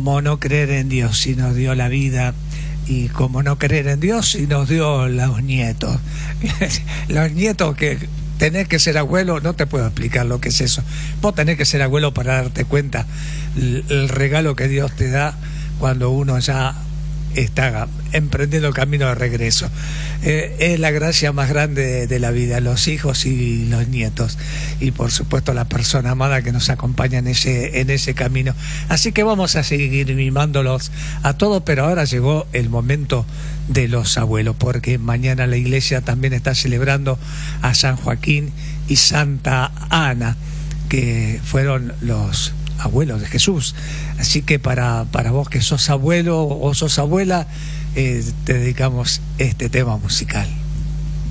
como no creer en Dios si nos dio la vida, y como no creer en Dios si nos dio los nietos. Los nietos que tenés que ser abuelo, no te puedo explicar lo que es eso. Vos tenés que ser abuelo para darte cuenta el regalo que Dios te da cuando uno ya está emprendiendo el camino de regreso. Es la gracia más grande de la vida, los hijos y los nietos, y por supuesto la persona amada que nos acompaña en ese camino. Así que vamos a seguir mimándolos a todos, pero ahora llegó el momento de los abuelos, porque mañana la iglesia también está celebrando a San Joaquín y Santa Ana, que fueron los abuelos de Jesús. Así que para vos que sos abuelo o sos abuela, te dedicamos este tema musical.